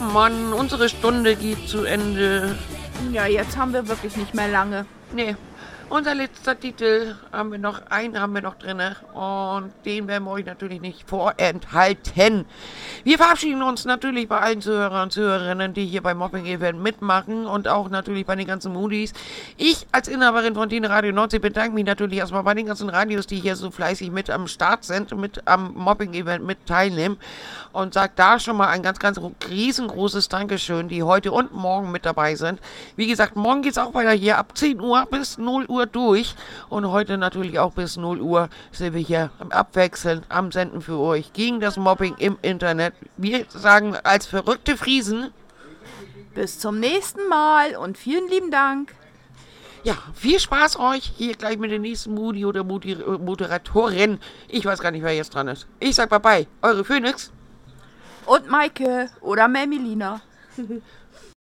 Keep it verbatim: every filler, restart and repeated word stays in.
Mann, unsere Stunde geht zu Ende. Ja, jetzt haben wir wirklich nicht mehr lange. Nee, unser letzter Titel haben wir noch, einen haben wir noch drin und den werden wir euch natürlich nicht vorenthalten. Wir verabschieden uns natürlich bei allen Zuhörern und Zuhörerinnen, die hier beim Mobbing-Event mitmachen und auch natürlich bei den ganzen Moodies. Ich als Inhaberin von Tine Radio Nordsee bedanke mich natürlich erstmal bei den ganzen Radios, die hier so fleißig mit am Start sind, mit am Mobbing-Event mit teilnehmen und sage da schon mal ein ganz, ganz riesengroßes Dankeschön, die heute und morgen mit dabei sind. Wie gesagt, morgen geht es auch weiter hier ab zehn Uhr bis null Uhr durch und heute natürlich auch bis null Uhr sind wir hier abwechselnd am Senden für euch gegen das Mobbing im Internet. Wir sagen als verrückte Friesen bis zum nächsten Mal und vielen lieben Dank. Ja, viel Spaß euch hier gleich mit der nächsten Moody oder Moody Moderatorin. Ich weiß gar nicht, wer jetzt dran ist. Ich sag bye bye, eure Phoenix und Maike oder Melmilina.